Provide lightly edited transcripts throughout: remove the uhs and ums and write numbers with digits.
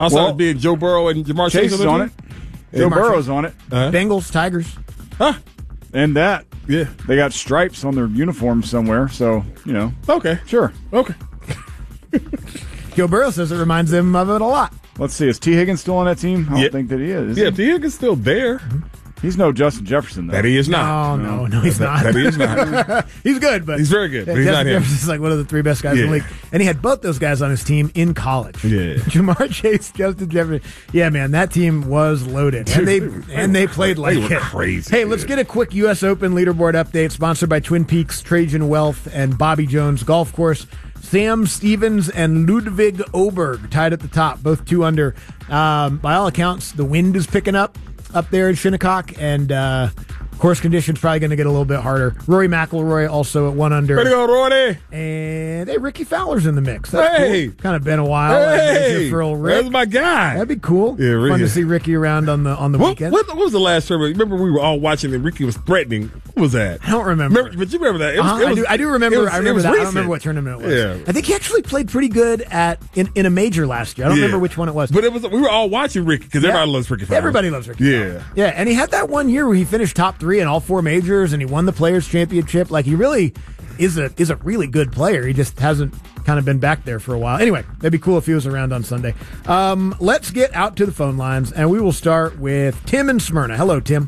Outside of being Joe Burrow and Jamar Chase is on it. Joe Burrow's on it. Bengals, Tigers. Huh? And that. Yeah. They got stripes on their uniform somewhere, so, Okay. Sure. Okay. Joe Burrow says it reminds them of it a lot. Let's see. Is T. Higgins still on that team? I don't think that he is. Yeah, T. Higgins still there. He's no Justin Jefferson, though. That he is not. No, he's not. That he is not. He's good, but he's very good. But he's not him. Jefferson's like one of the 3 best guys in the league. And he had both those guys on his team in college. Yeah. Jamar Chase, Justin Jefferson. Yeah, man, that team was loaded. And they played like they were it. Crazy. Hey, let's get a quick U.S. Open leaderboard update sponsored by Twin Peaks, Trajan Wealth, and Bobby Jones Golf Course. Sam Stevens and Ludwig Oberg tied at the top, both 2 under. By all accounts, the wind is picking up there in Shinnecock, and course conditions probably going to get a little bit harder. Rory McIlroy also at 1 under. Way to go, Rory! And hey, Ricky Fowler's in the mix. That's cool. Kind of been a while. Hey, for old Rick. That's my guy. That'd be cool. Yeah, Ricky. Fun to see Ricky around on the weekend. What was the last tournament? Remember we were all watching and Ricky was threatening. What was that? I don't remember. But you remember that? I do remember. I remember that. Recent. I don't remember what tournament it was. Yeah. I think he actually played pretty good in a major last year. I don't remember which one it was. But we were all watching Ricky because everybody loves Ricky Fowler. Everybody loves Ricky Fowler. Yeah. And he had that one year where he finished top 3 in all 4 majors, and he won the Players Championship. Like, he really is a really good player. He just hasn't kind of been back there for a while. Anyway, that'd be cool if he was around on Sunday. Let's get out to the phone lines, and we will start with Tim in Smyrna. Hello, Tim.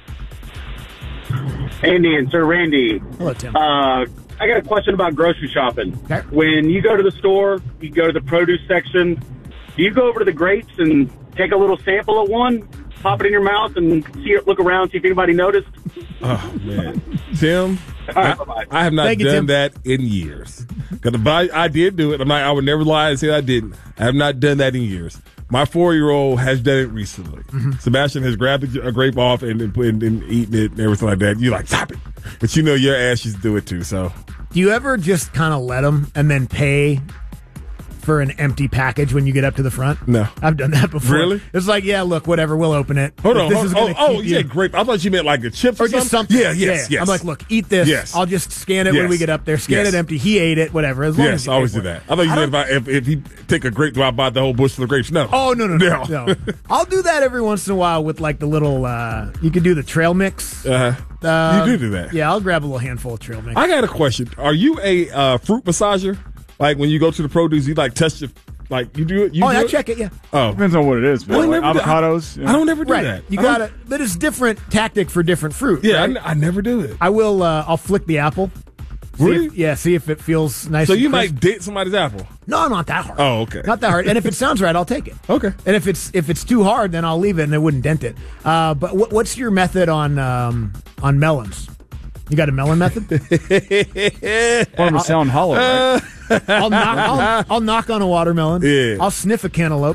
Andy and Sir Randy. Hello, Tim. I got a question about grocery shopping. Okay. When you go to the store, you go to the produce section, do you go over to the grapes and take a little sample of one, pop it in your mouth, and look around, see if anybody noticed? Oh, man. Tim, right, bye-bye. I have not Thank you, done Tim. that in years. Because I did do it. I would never lie and say I didn't. I have not done that in years. My 4-year-old has done it recently. Mm-hmm. Sebastian has grabbed a grape off and eaten it and everything like that. You're like, stop it. But you know your ass used to do it too, so. Do you ever just kind of let them and then pay for an empty package when you get up to the front? No. I've done that before. Really? It's like, yeah, look, whatever, we'll open it. Hold on. You Yeah, grape. I thought you meant like the chips or just something. Yes. I'm like, look, eat this. Yes. I'll just scan it when we get up there. Scan Yes. it empty. He ate it, whatever. As long as you I always pay do for that. it. I thought you meant if he take a grape, do I buy the whole bushel of grapes? No. Oh, no. I'll do that every once in a while with like the little, you can do the trail mix. You do that. Yeah, I'll grab a little handful of trail mix. I got a question. Are you a fruit massager? Like when you go to the produce, you like touch the, like you do it? I check it, yeah. Oh. Depends on what it is. But like avocados. I don't ever do that. You got it. But it's different tactic for different fruit. Yeah, right? I never do it. I will, I'll flick the apple. Really? See if it feels nice. So and you crisp. might date somebody's apple? No, not that hard. Oh, okay. Not that hard. And if it sounds right, I'll take it. Okay. And if it's too hard, then I'll leave it and it wouldn't dent it. But what's your method on melons? You got a melon method? Or we sound hollow, right? I'll knock on a watermelon. Yeah. I'll sniff a cantaloupe.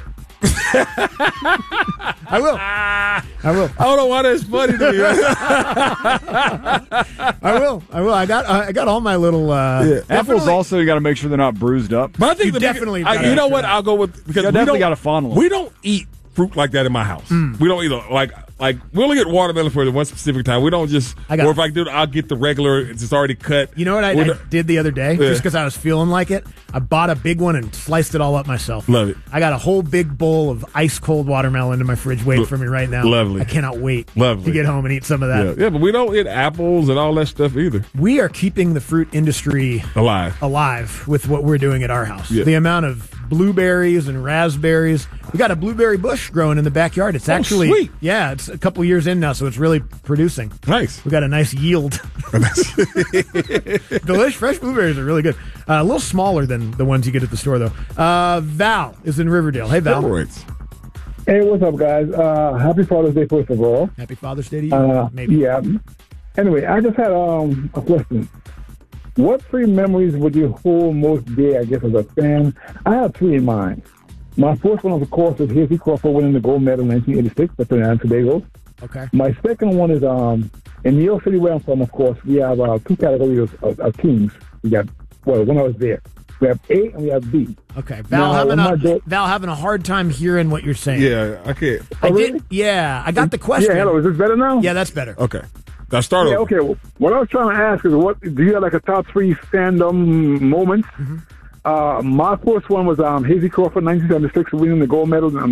I will. I don't know why that's funny to me. I will. I got all my little Apples also, you got to make sure they're not bruised up. But I think You definitely you know what? I'll go with, because You definitely got to fondle them. we don't eat fruit like that in my house. We don't eat like we only get watermelon for the one specific time. We don't just, or if I do it, I'll get the regular. It's just already cut. You know what I did the other day? Just because I was feeling like it, I bought a big one and sliced it all up myself. Love it. I got a whole big bowl of ice cold watermelon in my fridge waiting for me right now. Lovely. I cannot wait Lovely. to get home and eat some of that. Yeah, but we don't eat apples and all that stuff either. We are keeping the fruit industry alive with what we're doing at our house. Yeah. The amount of blueberries and raspberries. We got a blueberry bush growing in the backyard. It's actually sweet. Yeah, it's a couple years in now, so it's really producing. Nice. We got a nice yield. Delicious. Fresh blueberries are really good. A little smaller than the ones you get at the store, though. Val is in Riverdale. Hey, Val. Hey, what's up, guys? Happy Father's Day, first of all. Happy Father's Day to you. Maybe. Yeah. Anyway, I just had a question. What 3 memories would you hold most dear, I guess, as a fan? I have 3 in mind. My first one, of course, is Hazy Crawford winning the gold medal in 1986 for Trinidad and Tobago. Okay. My second one is in New York City, where I'm from, of course, we have 2 categories of teams. We got, when I was there, we have A and we have B. Okay. Val having a hard time hearing what you're saying. Yeah, I can't. I got the question. Yeah, hello, is this better now? Yeah, that's better. Okay. Now start over. Okay. What I was trying to ask is, what do you have like a top 3 fandom moments? My first one was Hazy Crawford, 1976, winning the gold medal in